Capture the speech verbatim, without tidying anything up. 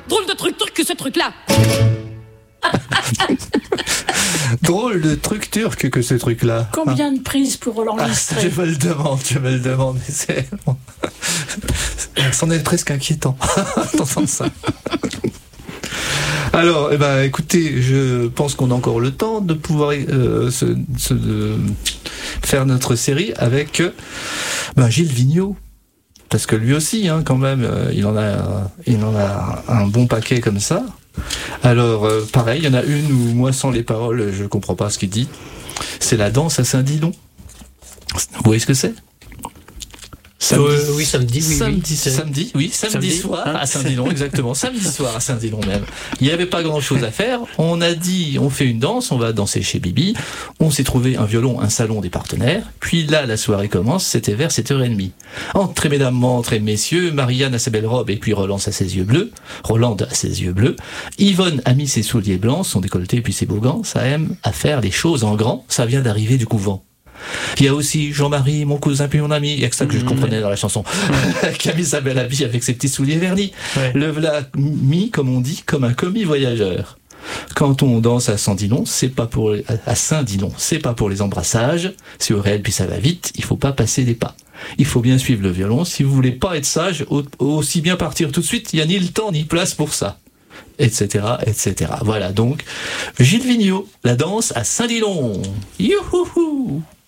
Drôle de truc, truc que ce truc-là. Drôle de truc turc que ce truc-là. Combien de prises pour l'enregistrer? Ah, je me le demande, je me le demande. C'est... C'en est presque inquiétant d'entendre ça. Alors, eh ben, écoutez, je pense qu'on a encore le temps de pouvoir euh, se, se, de faire notre série avec ben, Gilles Vigneault. Parce que lui aussi, hein, quand même, euh, il en a, il en a un bon paquet comme ça. Alors, euh, pareil, il y en a une où moi, sans les paroles, je comprends pas ce qu'il dit. C'est la danse à Saint-Didon. Vous voyez ce que c'est? Samedi, euh, oui, samedi, oui, samedi, oui, samedi, oui, samedi, samedi soir hein à Saint-Didon, exactement, samedi soir à Saint-Didon même. Il n'y avait pas grand-chose à faire. On a dit, on fait une danse, on va danser chez Bibi. On s'est trouvé un violon, un salon des partenaires. Puis là, la soirée commence. C'était vers sept heures trente. Entrez mesdames, entrez messieurs. Marianne a sa belle robe et puis Roland a ses yeux bleus. Roland a ses yeux bleus. Yvonne a mis ses souliers blancs, son décolleté et puis ses beaux gants. Ça aime à faire les choses en grand. Ça vient d'arriver du couvent. Il y a aussi Jean-Marie, mon cousin puis mon ami, il y a que ça que je comprenais mmh. dans la chanson, mmh. qui a mis sa belle habille avec ses petits souliers vernis. Ouais. Le v'là mis, comme on dit, comme un commis voyageur. Quand on danse à Saint-Didon, c'est pas pour à Saint-Didon, c'est pas pour les embrassages. C'est au réel puis ça va vite. Il faut pas passer des pas. Il faut bien suivre le violon. Si vous voulez pas être sage, aussi bien partir tout de suite. Il y a ni le temps ni place pour ça. Etc, et cetera. Voilà donc Gilles Vigneault, la danse à Saint-Didon. Youhouhou.